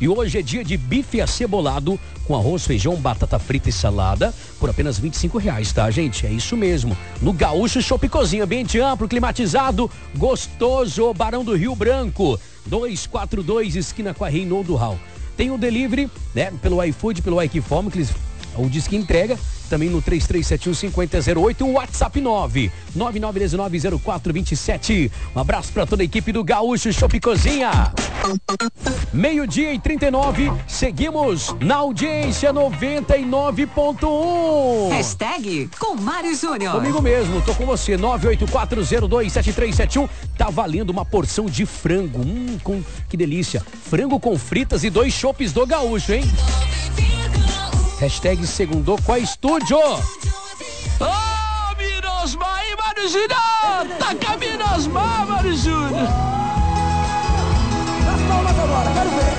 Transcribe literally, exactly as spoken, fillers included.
E hoje é dia de bife acebolado com arroz, feijão, batata frita e salada por apenas vinte e cinco reais, tá, gente? É isso mesmo. No Gaúcho Chopp Cozinha, ambiente amplo, climatizado, gostoso, Barão do Rio Branco, dois quatro dois, esquina com a Reinaldo Hall. Tem o delivery, né, pelo iFood, pelo iQfome, que eles, o Disque Entrega, também no três três sete um cinco zero zero oito, o WhatsApp nove nove nove um nove zero quatro dois sete. Um abraço para toda a equipe do Gaúcho Chopp Cozinha. Meio-dia e trinta e nove, seguimos na audiência noventa e nove ponto um. Hashtag com Mário Júnior. Comigo mesmo, tô com você, nove oito quatro zero dois sete três sete um. Tá valendo uma porção de frango. Hum, com, que delícia. Frango com fritas e dois chopes do Gaúcho, hein? Hashtag segundou com a estúdio. Ô, oh, Minosmar e Mário Júnior! Taca Minosmar, Mário Júnior! Das palmas agora, quero ver.